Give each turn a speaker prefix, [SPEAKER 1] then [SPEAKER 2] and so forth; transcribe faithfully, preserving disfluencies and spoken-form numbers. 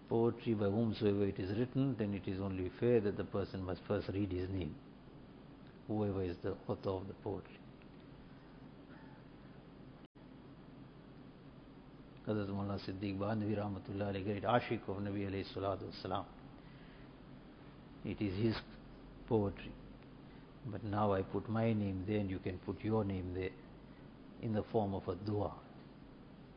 [SPEAKER 1] poetry by whomsoever it is written, then it is only fair that the person must first read his name, whoever is the author of the poetry. Hazrat Maulana Siddiq Bandhavi Rahmatullah alayhi, great Ashik of Nabi alayhi salatu wasalam. It is his poetry. But now I put my name there and you can put your name there in the form of a dua.